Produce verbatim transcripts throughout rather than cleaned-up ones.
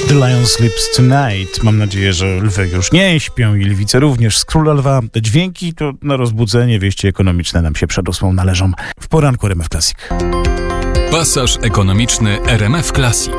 The Lion Sleeps Tonight. Mam nadzieję, że lwy już nie śpią i lwice również. Z Króla Lwa te dźwięki to na rozbudzenie wieści ekonomiczne nam się przedosłą należą w poranku R M F Classic. Pasaż ekonomiczny R M F Classic.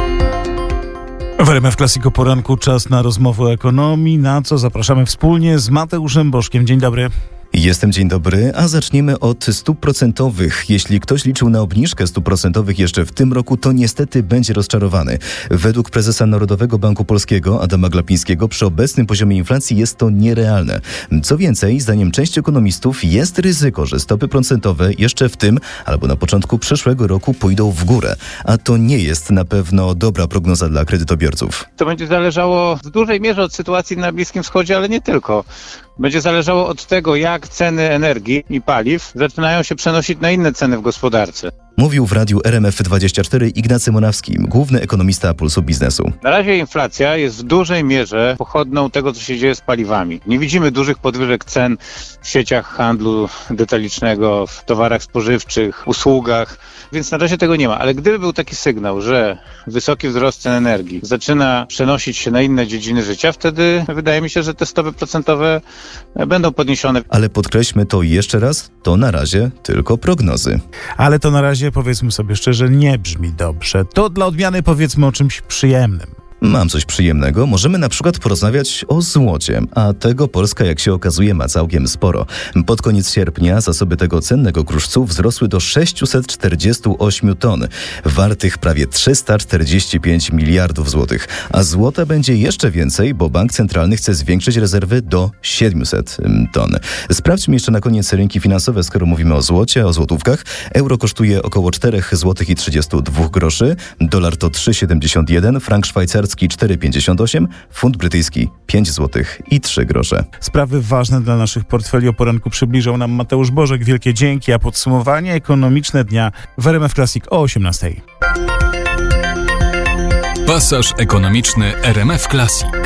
W R M F Classic o poranku czas na rozmowę o ekonomii, na co zapraszamy wspólnie z Mateuszem Bożkiem. Dzień dobry. Jestem, dzień dobry, a zaczniemy od stóp procentowych. Jeśli ktoś liczył na obniżkę stóp procentowych jeszcze w tym roku, to niestety będzie rozczarowany. Według prezesa Narodowego Banku Polskiego Adama Glapińskiego przy obecnym poziomie inflacji jest to nierealne. Co więcej, zdaniem części ekonomistów jest ryzyko, że stopy procentowe jeszcze w tym albo na początku przyszłego roku pójdą w górę, a to nie jest na pewno dobra prognoza dla kredytobiorców. To będzie zależało w dużej mierze od sytuacji na Bliskim Wschodzie, ale nie tylko. Będzie zależało od tego, jak ceny energii i paliw zaczynają się przenosić na inne ceny w gospodarce. Mówił w radiu R M F dwadzieścia cztery Ignacy Monawski, główny ekonomista Pulsu Biznesu. Na razie inflacja jest w dużej mierze pochodną tego, co się dzieje z paliwami. Nie widzimy dużych podwyżek cen w sieciach handlu detalicznego, w towarach spożywczych, usługach, więc na razie tego nie ma. Ale gdyby był taki sygnał, że wysoki wzrost cen energii zaczyna przenosić się na inne dziedziny życia, wtedy wydaje mi się, że te stopy procentowe będą podniesione. Ale podkreślmy to jeszcze raz, to na razie tylko prognozy. Ale to na razie, powiedzmy sobie szczerze, nie brzmi dobrze. To dla odmiany powiedzmy o czymś przyjemnym. Mam coś przyjemnego. Możemy na przykład porozmawiać o złocie, a tego Polska, jak się okazuje, ma całkiem sporo. Pod koniec sierpnia zasoby tego cennego kruszcu wzrosły do sześćset czterdzieści osiem ton, wartych prawie trzysta czterdzieści pięć miliardów złotych. A złota będzie jeszcze więcej, bo bank centralny chce zwiększyć rezerwy do siedemset ton. Sprawdźmy jeszcze na koniec rynki finansowe, skoro mówimy o złocie, o złotówkach. Euro kosztuje około cztery złote trzydzieści dwa groszy, dolar to trzy siedemdziesiąt jeden, frank szwajcarski cztery pięćdziesiąt osiem, funt brytyjski pięć złotych i trzy grosze. Sprawy ważne dla naszych portfeli o poranku przybliżał nam Mateusz Bożek. Wielkie dzięki, a podsumowanie ekonomiczne dnia w R M F Classic o osiemnastej. Pasaż ekonomiczny R M F Classic.